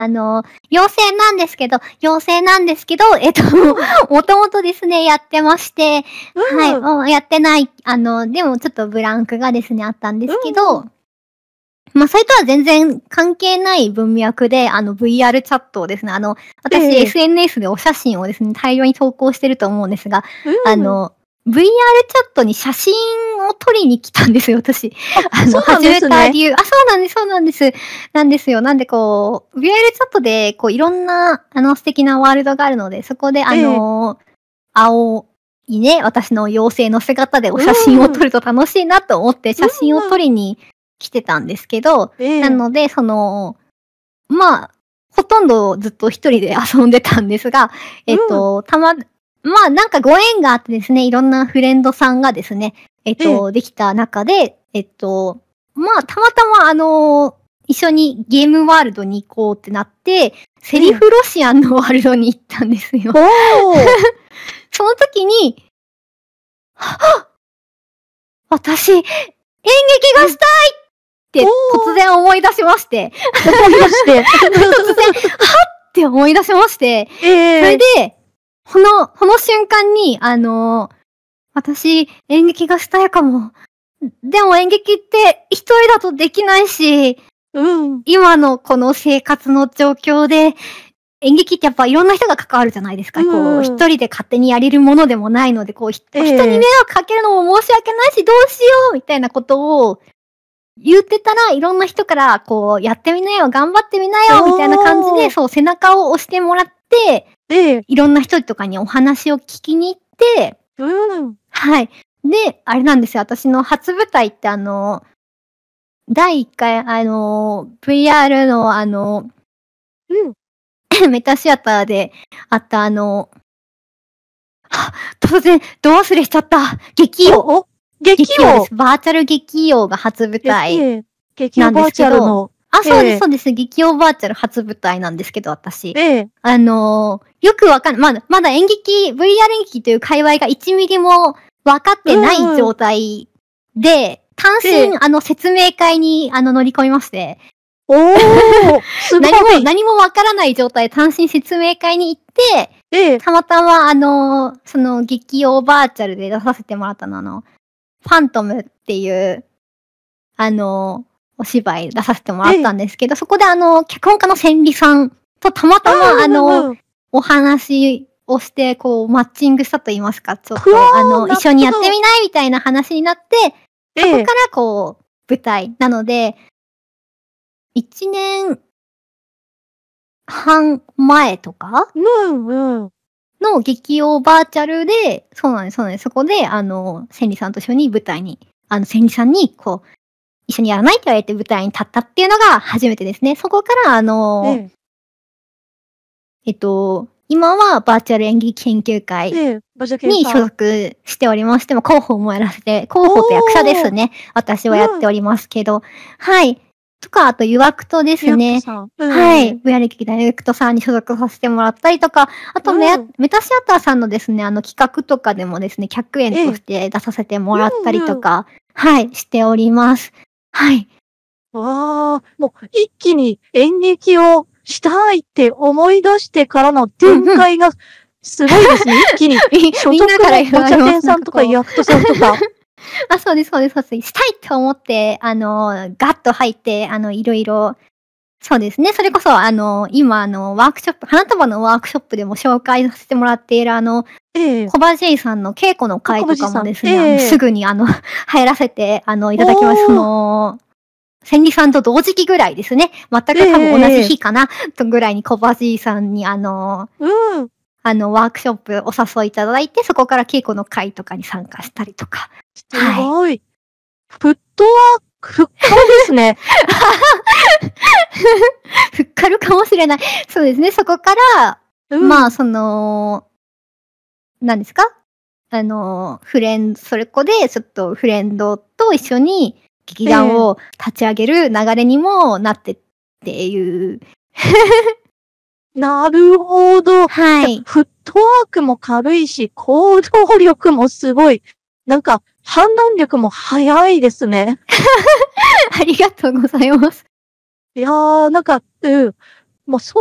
陽性なんですけど、もともとですね、やってまして、はい、やってない、でもちょっとブランクがですね、あったんですけど、まあ、それとは全然関係ない文脈で、VR チャットをですね、私、SNS でお写真をですね、大量に投稿してると思うんですが、VR チャットに写真を撮りに来たんですよ、私。始めた理由。そうなんです。なんですよ。なんでこう、VR チャットで、こう、いろんな、素敵なワールドがあるので、そこで、青いね、私の妖精の姿でお写真を撮ると楽しいなと思って、写真を撮りに来てたんですけど、なので、まあ、ほとんどずっと一人で遊んでたんですが、まあなんかご縁があってですね、いろんなフレンドさんがですね、できた中で、まあたまたま一緒にゲームワールドに行こうってなって、セリフロシアンのワールドに行ったんですよ。その時に、私、演劇がしたいって突然思い出しまして。突然、はって思い出しまして。それで、この瞬間に、私、演劇がしたいかも。でも演劇って一人だとできないし、今のこの生活の状況で、演劇ってやっぱいろんな人が関わるじゃないですか。こう、一人で勝手にやれるものでもないので、こう、人に迷惑かけるのも申し訳ないし、どうしようみたいなことを言ってたら、いろんな人から、こう、やってみなよ、頑張ってみなよ、みたいな感じで、そう、背中を押してもらって、いろんな人とかにお話を聞きに行って、はい。で、あれなんですよ、私の初舞台って第1回、VR のメタシアターであった突然、ど忘れしちゃった。劇用です。バーチャル劇用が初舞台なんですけど。そうです。劇用バーチャル初舞台なんですけど、私。よくわかんない。まだVR 演劇という界隈が1ミリも分かってない状態で、単身、説明会に、乗り込みまして。すごい何もわからない状態で単身説明会に行って、たまたまその劇用バーチャルで出させてもらったのファントムっていう、お芝居出させてもらったんですけど、そこで脚本家の千里さんとたまたまお話をして、こう、マッチングしたと言いますか、ちょっと一緒にやってみないみたいな話になって、そこからこう、舞台なので、1年半前とかの劇用バーチャルで、そうなんです。そこで、千里さんと一緒に舞台に、千里さんに、こう、一緒にやらないって言われて舞台に立ったっていうのが初めてですね。そこから今はバーチャル演劇研究会に所属しておりまして、広報もやらせて、広報と役者ですね。私はやっておりますけど、はい。とか、あと、ユアクトですね。はい。VR 劇団ユアクトさんに所属させてもらったりとか、あとメタシアターさんのですね、企画とかでもですね、客演として出させてもらったりとか、はい、しております。はい。 もう一気に演劇をしたいって思い出してからの展開がすごいですね。一気に。 みんなから言われます。 お茶店さんとかユアクトさんとか。 そうです。したいって思って、ガッと入って、いろいろ、そうですね。それこそ、今、ワークショップ、花束のワークショップでも紹介させてもらっている、コバジェイさんの稽古の会とかもですね、すぐに、入らせて、いただきます。千里さんと同時期ぐらいですね。全く多分同じ日かな、ぐらいにコバジーさんに、ワークショップお誘いいただいて、そこから稽古の会とかに参加したりとか。 すごい。フットワーク、ふっかですね。 ふっかるかもしれない。そうですね。そこから、まあ、何ですか？それこで、ちょっとフレンドと一緒に劇団を立ち上げる流れにもなってっていう。 なるほど。 はい。 フットワークも軽いし、行動力もすごい。なんか、判断力も早いですね。 ありがとうございます。 いやー、なんか、 もうそ